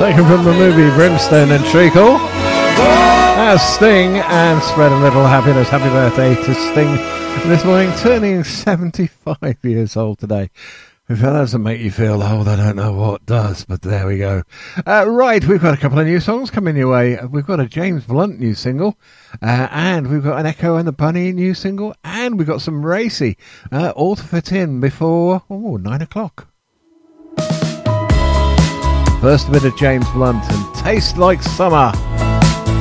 Taken from the movie Brimstone and Treacle. As Sting and Spread a Little Happiness. Happy birthday to Sting this morning, turning 75 years old today. If that doesn't make you feel old, I don't know what does, but there we go. Right, we've got a couple of new songs coming your way. We've got a James Blunt new single, and we've got an Echo and the Bunny new single, and we've got some Racy, all to fit in before 9 o'clock. First bit of James Blunt and Taste Like Summer.